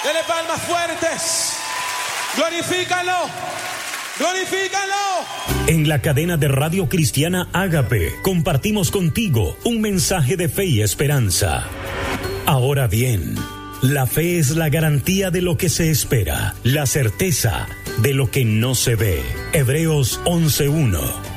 Dele palmas fuertes. Glorifícalo. Glorifícalo. En la cadena de Radio Cristiana Ágape compartimos contigo un mensaje de fe y esperanza. Ahora bien, la fe es la garantía de lo que se espera, la certeza de lo que no se ve. Hebreos 11:1.